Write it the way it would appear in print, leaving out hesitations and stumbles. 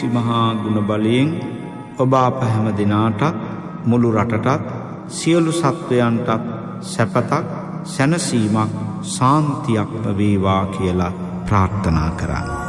මහා ගුණ බලයෙන් ඔබ අප හැම දිනාටත් මුළු රටටත් සියලු සත්වයන්ටත් සැපතක් සැනසීමක් සාන්තියක්ම වේවා කියලා ප්‍රාර්ථනා කරන්න.